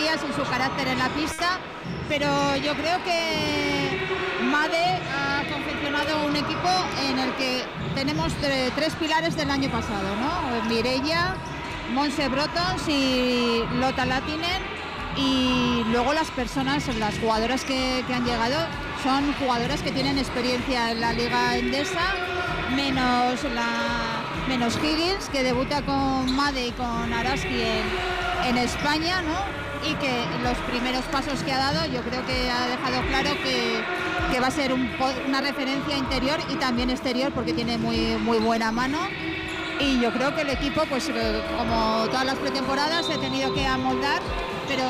ellas y su carácter en la pista, pero yo creo que Made ha confeccionado un equipo en el que tenemos tres pilares del año pasado, ¿no? Mireia, Montse Brotons y Lotta Lahtinen, y luego las jugadoras que han llegado son jugadoras que tienen experiencia en la Liga Endesa, menos Higgins, que debuta con Made y con Araski en España, ¿no? Y que los primeros pasos que ha dado, yo creo que ha dejado claro que va a ser una referencia interior y también exterior, porque tiene muy, muy buena mano. Y yo creo que el equipo, pues como todas las pretemporadas, se ha tenido que amoldar, pero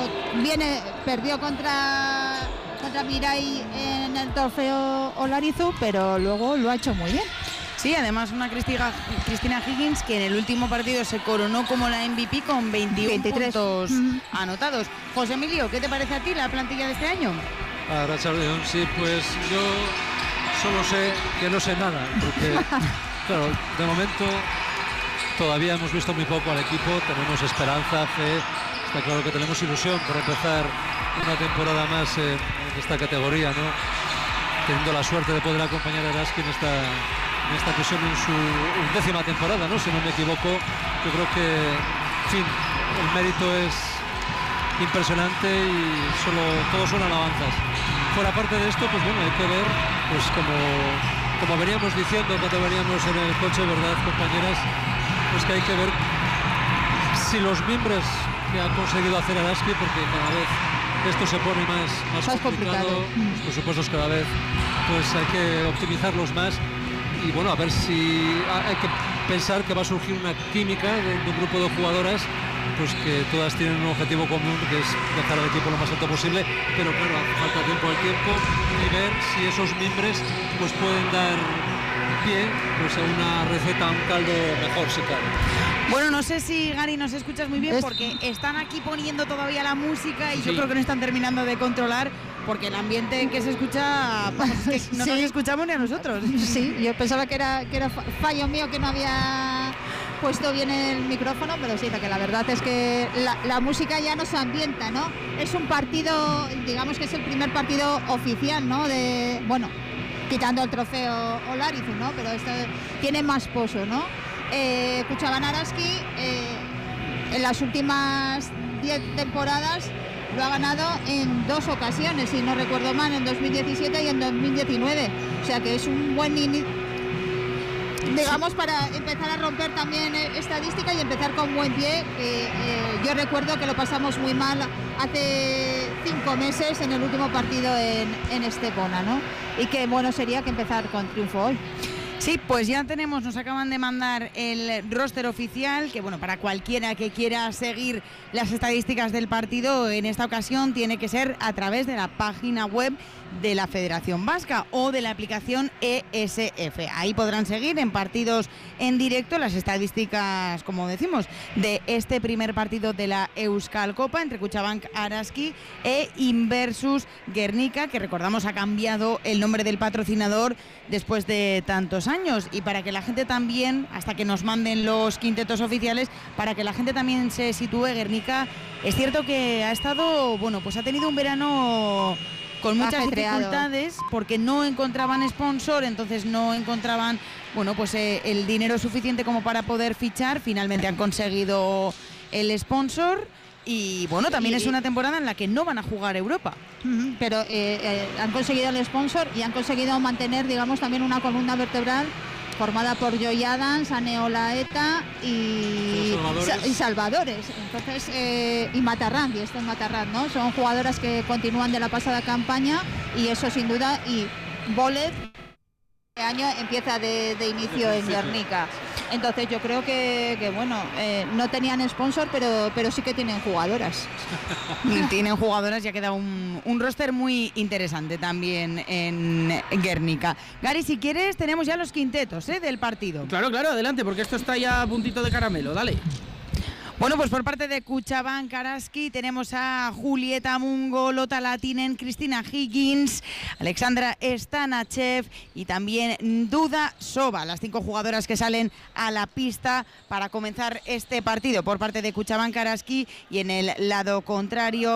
perdió contra Mirai en el trofeo Olarizu, pero luego lo ha hecho muy bien. Sí, además una Cristina Higgins que en el último partido se coronó como la MVP con 23 puntos anotados. José Emilio, ¿qué te parece a ti la plantilla de este año? Arratsalde on, sí, pues yo solo sé que no sé nada, porque claro, de momento todavía hemos visto muy poco al equipo, tenemos esperanza, fe, está claro que tenemos ilusión por empezar una temporada más en esta categoría, ¿no? Teniendo la suerte de poder acompañar a Araski en esta presión en su 10ª temporada, ¿no? Si no me equivoco, yo creo que, en fin, el mérito es impresionante y todos son alabanzas. Fuera parte de esto, pues bueno, hay que ver, pues como veníamos diciendo cuando veníamos en el coche, ¿verdad, compañeras? Pues que hay que ver si los miembros que ha conseguido hacer Araski, porque cada vez esto se pone más complicado, los presupuestos cada vez, pues hay que optimizarlos más. Y bueno, a ver si hay que pensar que va a surgir una química de un grupo de jugadoras, pues que todas tienen un objetivo común, que es dejar al equipo lo más alto posible, pero claro, falta tiempo al tiempo, y ver si esos miembros pues pueden dar pie pues a una receta, a un caldo mejor, si cabe. Bueno, no sé si, Gary, nos escuchas muy bien, porque están aquí poniendo todavía la música y sí, yo creo que no están terminando de controlar, porque el ambiente que se escucha, es que no nos escuchamos ni a nosotros. Sí, yo pensaba que era fallo mío, que no había puesto bien el micrófono, pero sí, que la verdad es que la música ya nos ambienta, ¿no? Es un partido, digamos que es el primer partido oficial, ¿no? Bueno, quitando el trofeo Olarizu, ¿no? Pero esto tiene más pozo, ¿no? Kuchaban Araski en las últimas 10 temporadas lo ha ganado en 2 ocasiones, si no recuerdo mal, en 2017 y en 2019. O sea que es un buen inicio, digamos, para empezar a romper también estadísticas y empezar con buen pie. Yo recuerdo que lo pasamos muy mal hace 5 meses en el último partido en Estepona, ¿no? Y que bueno sería que empezar con triunfo hoy. Sí, pues ya tenemos, nos acaban de mandar el roster oficial, que bueno, para cualquiera que quiera seguir las estadísticas del partido, en esta ocasión tiene que ser a través de la página web de la Federación Vasca o de la aplicación ESF. Ahí podrán seguir en partidos en directo las estadísticas, como decimos, de este primer partido de la Euskal Copa entre Kutxabank Araski e Inversus Gernika, que recordamos ha cambiado el nombre del patrocinador después de tantos años, y para que la gente también, hasta que nos manden los quintetos oficiales, para que la gente también se sitúe, Gernika es cierto que ha estado, bueno, pues ha tenido un verano con muchas dificultades porque no encontraban sponsor, entonces no encontraban, bueno, pues el dinero suficiente como para poder fichar. Finalmente han conseguido el sponsor y bueno, también es una temporada en la que no van a jugar Europa. Pero han conseguido el sponsor y han conseguido mantener, digamos, también una columna vertebral formada por Joy Adams, Ane Olaeta y Salvadores. Entonces, y Matarrán, y esto es Matarrán, ¿no? Son jugadoras que continúan de la pasada campaña y eso sin duda. Y Bolet este año empieza de inicio en Gernika. Entonces yo creo que bueno, no tenían sponsor, pero sí que tienen jugadoras. Tienen jugadoras y ha quedado un roster muy interesante también en Gernika. Gary, si quieres, tenemos ya los quintetos del partido. Claro, adelante, porque esto está ya a puntito de caramelo, dale. Bueno, pues por parte de Kutxabank Araski tenemos a Julieta Mungo, Lotta Lahtinen, Cristina Higgins, Alexandra Stanachev y también Duda Soba, las 5 jugadoras que salen a la pista para comenzar este partido por parte de Kutxabank Araski. Y en el lado contrario